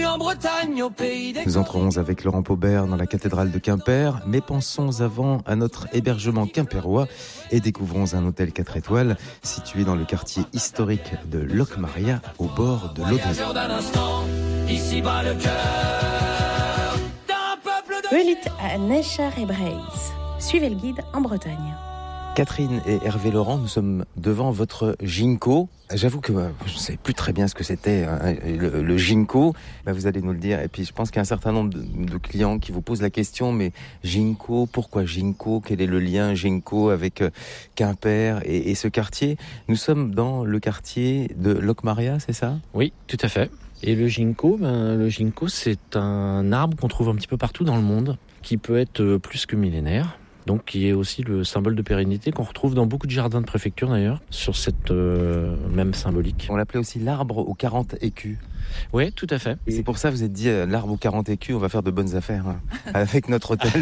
en Bretagne, au pays des... Nous entrerons avec Laurent Paubert dans la cathédrale de Quimper, mais pensons avant à notre hébergement quimpérois et découvrons un hôtel 4 étoiles situé dans le quartier historique de Locmaria, au bord de l'Odon. Ici-bas le cœur d'un peuple de... Relite à Necher et Breis. Suivez le guide en Bretagne. Catherine et Hervé Laurent, nous sommes devant votre ginkgo. J'avoue que je ne savais plus très bien ce que c'était le ginkgo. Vous allez nous le dire. Et puis je pense qu'il y a un certain nombre de clients qui vous posent la question, mais ginkgo, pourquoi ginkgo? Quel est le lien ginkgo avec Quimper et ce quartier? Nous sommes dans le quartier de Locmaria, c'est ça? Oui, tout à fait. Et le ginkgo, c'est un arbre qu'on trouve un petit peu partout dans le monde, qui peut être plus que millénaire. Donc, qui est aussi le symbole de pérennité qu'on retrouve dans beaucoup de jardins de préfecture d'ailleurs, sur cette même symbolique. On l'appelait aussi l'arbre aux 40 écus. Oui, tout à fait. Et c'est pour ça que vous êtes dit l'arbre aux 40 écus, on va faire de bonnes affaires avec notre hôtel.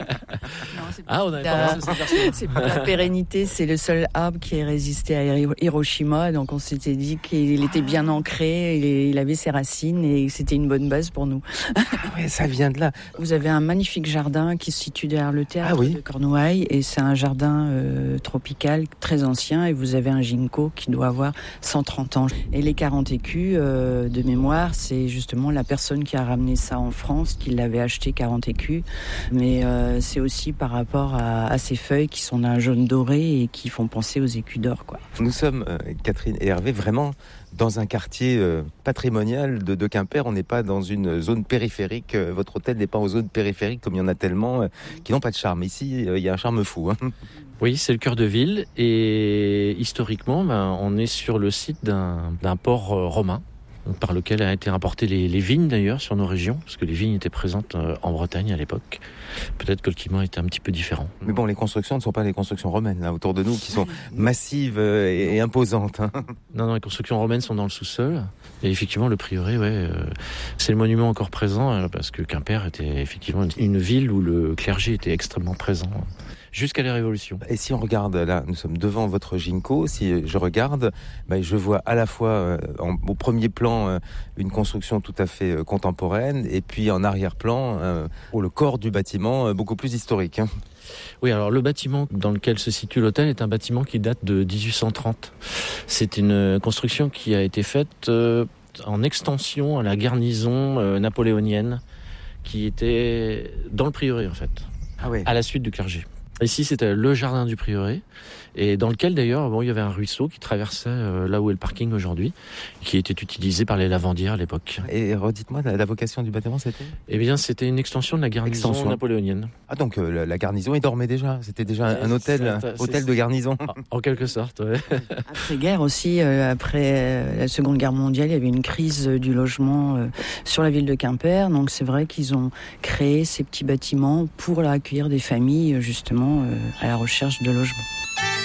Non, on avait pas pensé cette version. C'est pour la pérennité, c'est le seul arbre qui a résisté à Hiroshima, donc on s'était dit qu'il était bien ancré, il avait ses racines et c'était une bonne base pour nous. Oui, ça vient de là. Vous avez un magnifique jardin qui se situe derrière le théâtre de Cornouailles et c'est un jardin tropical très ancien et vous avez un ginkgo qui doit avoir 130 ans. Et les 40 écus de mémoire, c'est justement la personne qui a ramené ça en France, qui l'avait acheté 40 écus, mais c'est aussi par rapport à ces feuilles qui sont d'un jaune doré et qui font penser aux écus d'or, quoi. Nous sommes, Catherine et Hervé, vraiment dans un quartier patrimonial de Quimper. On n'est pas dans une zone périphérique. Votre hôtel n'est pas en zone périphérique comme il y en a tellement qui n'ont pas de charme. Ici, il y a un charme fou. Oui, c'est le cœur de ville et historiquement, on est sur le site d'un port romain, par lequel a été importé les vignes d'ailleurs sur nos régions, parce que les vignes étaient présentes en Bretagne à l'époque. Peut-être que le climat était un petit peu différent. Mais bon, les constructions ne sont pas les constructions romaines là autour de nous, qui sont massives et imposantes. Non, les constructions romaines sont dans le sous-sol. Et effectivement, le prieuré, c'est le monument encore présent, parce que Quimper était effectivement une ville où le clergé était extrêmement présent. Jusqu'à la Révolution. Et si on regarde, là, nous sommes devant votre ginkgo, si je regarde, je vois à la fois au premier plan une construction tout à fait contemporaine et puis en arrière-plan le corps du bâtiment beaucoup plus historique. Oui, alors le bâtiment dans lequel se situe l'hôtel est un bâtiment qui date de 1830. C'est une construction qui a été faite en extension à la garnison napoléonienne qui était dans le prieuré en fait, à la suite du clergé. Ici, c'était le jardin du prieuré, et dans lequel d'ailleurs, il y avait un ruisseau qui traversait là où est le parking aujourd'hui, qui était utilisé par les lavandières à l'époque. Et redites-moi, la vocation du bâtiment, c'était ? Eh bien, c'était une extension de la garnison napoléonienne. Ah, donc la garnison, il dormait déjà. C'était déjà un hôtel de garnison. En quelque sorte, oui. Après-guerre aussi, après la Seconde Guerre mondiale, il y avait une crise du logement sur la ville de Quimper. Donc c'est vrai qu'ils ont créé ces petits bâtiments pour accueillir des familles, justement, à la recherche de logement.